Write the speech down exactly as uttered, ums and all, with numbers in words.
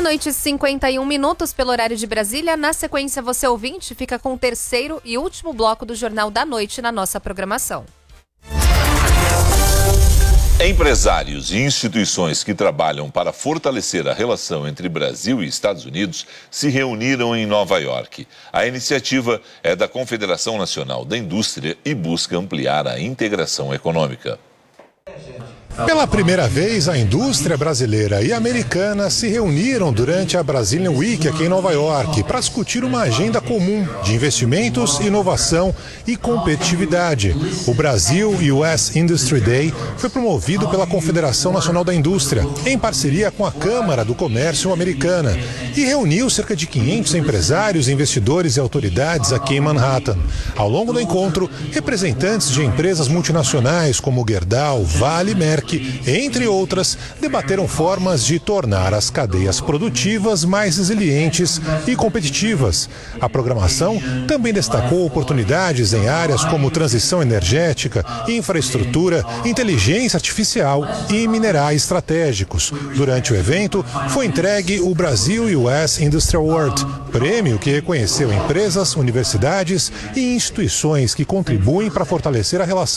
noite, cinquenta e um minutos pelo horário de Brasília. Na sequência, você ouvinte fica com o terceiro e último bloco do Jornal da Noite na nossa programação. Empresários e instituições que trabalham para fortalecer a relação entre Brasil e Estados Unidos se reuniram em Nova York. A iniciativa é da Confederação Nacional da Indústria e busca ampliar a integração econômica. Pela primeira vez, a indústria brasileira e americana se reuniram durante a Brazilian Week aqui em Nova York para discutir uma agenda comum de investimentos, inovação e competitividade. O Brasil U S Industry Day foi promovido pela Confederação Nacional da Indústria, em parceria com a Câmara do Comércio Americana, e reuniu cerca de quinhentos empresários, investidores e autoridades aqui em Manhattan. Ao longo do encontro, representantes de empresas multinacionais como Gerdau, Vale e Merck, entre outras, debateram formas de tornar as cadeias produtivas mais resilientes e competitivas. A programação também destacou oportunidades em áreas como transição energética, infraestrutura, inteligência artificial e minerais estratégicos. Durante o evento, foi entregue o Brasil U S Industry Award, prêmio que reconheceu empresas, universidades e instituições que contribuem para fortalecer a relação